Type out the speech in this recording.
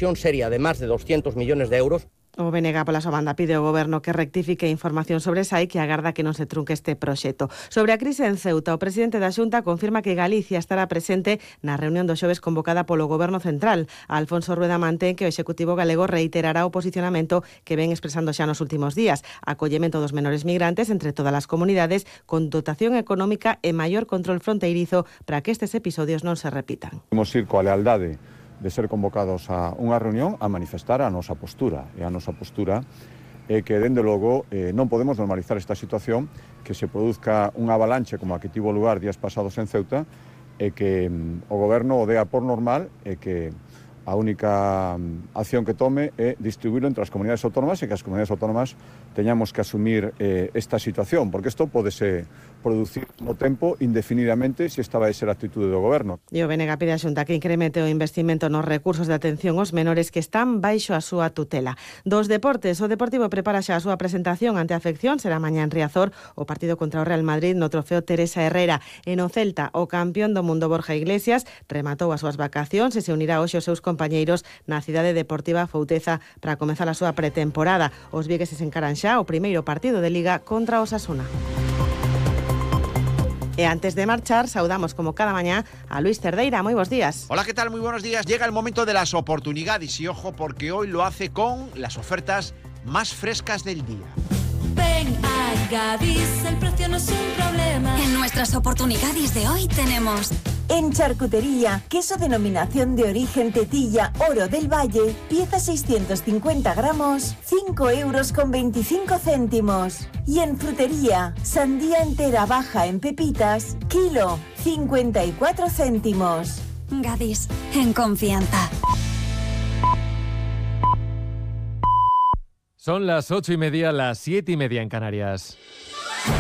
inversión seria de máis de 200 millones de euros. O BNG pola súa banda pide ao Goberno que rectifique a información sobre SAI que agarda que non se trunque este proxecto. Sobre a crise en Ceuta, o presidente da Xunta confirma que Galicia estará presente na reunión do xoves convocada polo Goberno Central. Alfonso Rueda mantén que o Executivo galego reiterará o posicionamento que ven expresando xa nos últimos días: acollemento dos menores migrantes entre todas as comunidades, con dotación económica e maior control fronteirizo para que estes episodios non se repitan. Imos ir coa lealdade de ser convocados a unha reunión a manifestar a nosa postura. E a nosa postura é que, dende logo, non podemos normalizar esta situación, que se produzca unha avalanche como a que tivo lugar días pasados en Ceuta, e que o Goberno o dea por normal, e que a única acción que tome é distribuirlo entre as comunidades autónomas, e que as comunidades autónomas teñamos que asumir esta situación, porque isto podese producir no tempo indefinidamente se esta vai ser a actitude do Goberno. E o BNG pide a Xunta que incremente o investimento nos recursos de atención aos menores que están baixo a súa tutela. Dos deportes, o Deportivo prepara xa a súa presentación ante a afección, será mañá en Riazor, o partido contra o Real Madrid no trofeo Teresa Herrera. E no Celta, o campeón do mundo Borja Iglesias rematou as súas vacacións e se unirá hoxe aos seus compañeiros na cidade deportiva Fouteza para comezar a súa pretemporada. Os vigueses encaran xa o primeiro partido de Liga contra o Osasuna. E antes de marchar, saudamos como cada mañá a Luis Cerdeira. Muy buenos días. Hola, ¿qué tal? Muy buenos días. Llega el momento de las oportunidades y ojo porque hoy lo hace con las ofertas más frescas del día. Ven a Gadis, el precio no es un problema. En nuestras oportunidades de hoy tenemos... En charcutería, queso denominación de origen Tetilla Oro del Valle, pieza 650 gramos, 5,25 €. Y en frutería, sandía entera baja en pepitas, kilo, 54 céntimos. Gadis, en confianza. Son las 8:30, las 7:30 en Canarias.